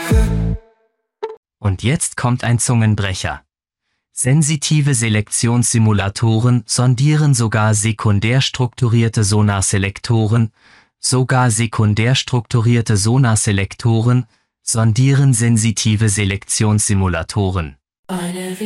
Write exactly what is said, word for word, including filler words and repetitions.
Und jetzt kommt ein Zungenbrecher. Sensitive Selektionssimulatoren sondieren sogar sekundär strukturierte Sonarselektoren, sogar sekundär strukturierte Sonarselektoren sondieren sensitive Selektionssimulatoren.